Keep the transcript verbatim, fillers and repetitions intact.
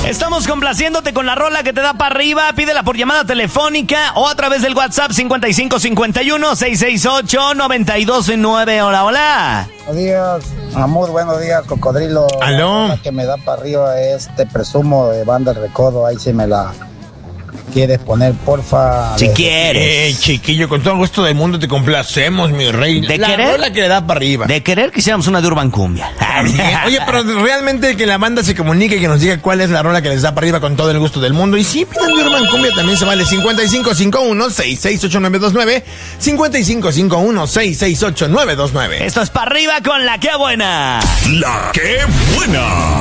Estamos complaciéndote con la rola que te da para arriba. Pídela por llamada telefónica o a través del WhatsApp cincuenta y cinco cincuenta y uno, seiscientos sesenta y ocho, noventa y dos nueve. Hola, hola. Buenos días, amor, buenos días, Cocodrilo. Aló. La que me da para arriba es Te Presumo de Banda El Recodo. Ahí si me la quieres poner, porfa. Si de- quieres. Eh, chiquillo, con todo el gusto del mundo te complacemos, mi rey. ¿De la querer? rola que le da para arriba. De querer quisiéramos una de Urban Cumbia. También. Oye, pero realmente que la banda se comunique y que nos diga cuál es la rola que les da para arriba con todo el gusto del mundo. Y sí, pidan de Urban Cumbia, también se vale. cincuenta y cinco cincuenta y uno, sesenta y seis ocho nueve dos nueve, cincuenta y cinco cincuenta y uno, sesenta y seis ocho nueve dos nueve. Esto es para arriba con la que buena. La que buena.